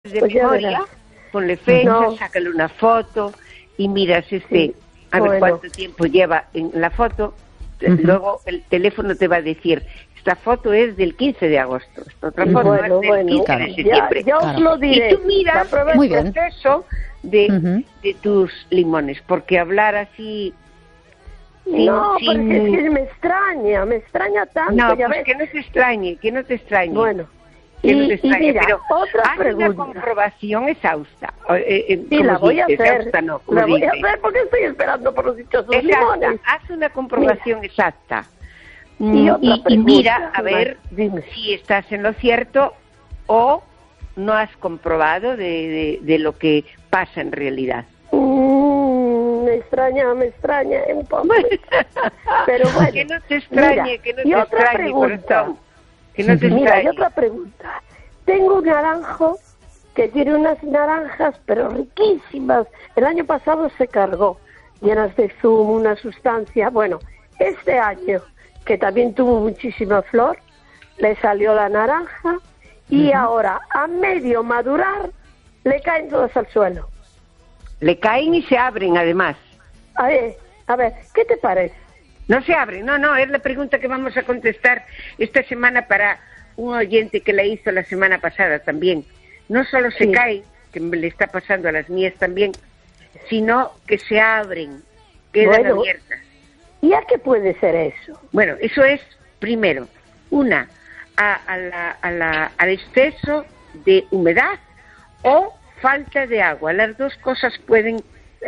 de pues memoria, ponle fecha, no. sácale una foto y miras a ver cuánto tiempo lleva en la foto. Luego el teléfono te va a decir, esta foto es del 15 de agosto, esta otra foto es del 15 de septiembre. Ya os lo diré. Y tú miras el proceso de tus limones, porque hablar así... No, porque es que me extraña tanto. No, ya pues ves. que no te extrañe. Bueno, que no te extrañe, mira, pero otra haz pregunta. una comprobación exhausta. Sí, la voy a hacer. Exhausta, no, la voy a hacer porque estoy esperando por los dichosos limones. Haz una comprobación exacta. Y mira, a ver dime. si estás en lo cierto o no has comprobado de lo que pasa en realidad. Me extraña un poco. Pero bueno. Que no te extrañe, mira, que no y te otra extrañe, pregunta. corazón. Que no te Mira, extrañe. y otra pregunta. Tengo un naranjo que tiene unas naranjas, pero riquísimas. El año pasado se cargó, llenas de zumo, una sustancia. Bueno, este año, que también tuvo muchísima flor, le salió la naranja y ahora, a medio madurar, le caen todas al suelo. Le caen y se abren, además. A ver, ¿qué te parece? No se abren, no, es la pregunta que vamos a contestar esta semana para un oyente que la hizo la semana pasada también. No solo se caen, que me le está pasando a las mías también, sino que se abren, quedan abiertas. ¿Y a qué puede ser eso? Bueno, eso es, primero, al exceso de humedad o falta de agua. Las dos cosas pueden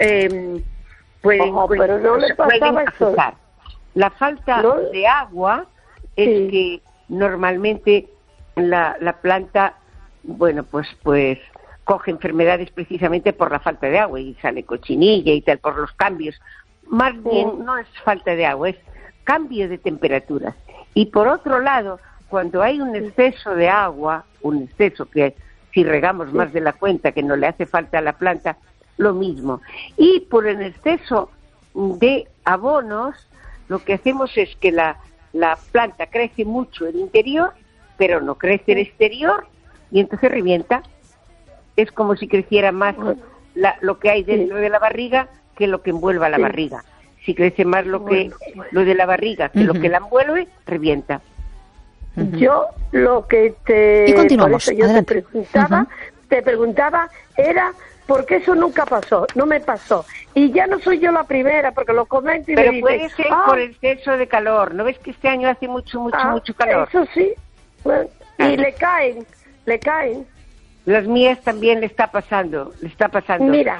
pero no le pasaba eso. afectar. La falta de agua es que normalmente la planta, bueno, pues coge enfermedades precisamente por la falta de agua y sale cochinilla y tal, por los cambios. Más bien no es falta de agua, es cambio de temperaturas. Y por otro lado, cuando hay un exceso de agua, un exceso que si regamos más de la cuenta, que no le hace falta a la planta, lo mismo. Y por el exceso de abonos, lo que hacemos es que la planta crece mucho el interior, pero no crece el exterior, y entonces revienta. Es como si creciera más lo que hay dentro de la barriga que lo que envuelva la barriga. Si crece más lo de la barriga que lo que la envuelve, revienta. Yo lo que te... Y continuamos. Por eso yo te preguntaba era porque eso nunca pasó, no me pasó. Y ya no soy yo la primera, porque lo comento y pero me dicen... Pero puede ser por el exceso de calor. ¿No ves que este año hace mucho calor? Eso sí. Bueno, y le caen. Las mías también le está pasando. Mira,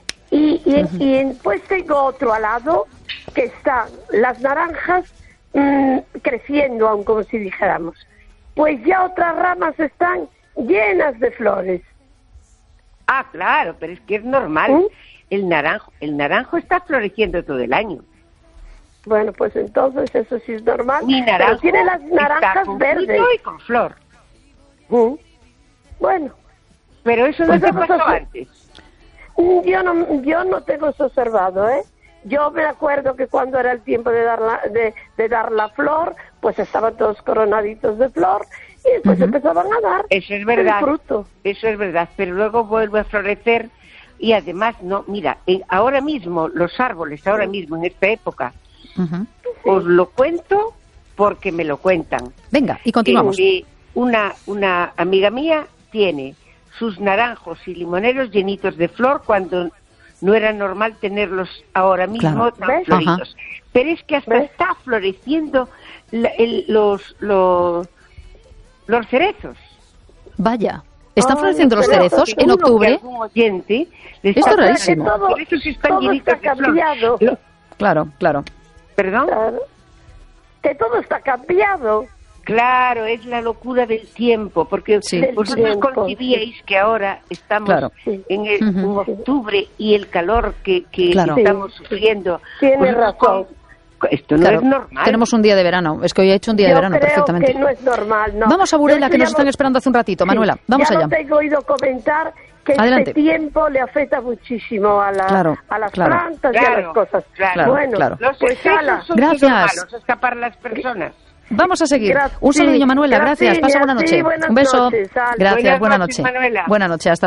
pues tengo otro al lado, que están las naranjas creciendo aún, como si dijéramos. Pues ya otras ramas están llenas de flores. Ah, claro, pero es que es normal. El naranjo está floreciendo todo el año. Bueno, pues entonces eso sí es normal. Mi naranjo pero tiene las naranjas está con verdes fruto y con flor. Bueno. Pero eso no te pasó antes. Yo no tengo eso observado, ¿eh? Yo me acuerdo que cuando era el tiempo de dar la flor, pues estaban todos coronaditos de flor y después empezaban a dar eso es verdad, el fruto. Eso es verdad, pero luego vuelve a florecer y además, ahora mismo, los árboles, en esta época, os lo cuento porque me lo cuentan. Venga, y continuamos. Una amiga mía tiene sus naranjos y limoneros llenitos de flor cuando no era normal tenerlos ahora mismo tan floridos. Pero es que hasta está floreciendo los cerezos. Vaya, ¿están floreciendo los cerezos en octubre? Oyente, esto es rarísimo. Todo está cambiado. Claro. ¿Perdón? Claro. Que todo está cambiado. Claro, es la locura del tiempo, porque vosotros concibíais que ahora estamos en octubre y el calor que estamos sufriendo. Tiene razón. Esto no es normal. Tenemos un día de verano, es que hoy ha hecho un día de verano perfectamente. Que no es normal, no. Vamos a Burela, que nos están esperando hace un ratito, Manuela, vamos allá. Ya te he oído comentar que este tiempo le afecta muchísimo a las plantas y a las cosas. Bueno, los excesos son gracias. malos, hasta para las personas. Vamos a seguir. Gracias. Un saludillo, Manuela. Gracias. Pasa buena noche. Sí, buenas un beso. noches, Gracias. Buena Buenas noches, noche. Manuela. Buena noche. Hasta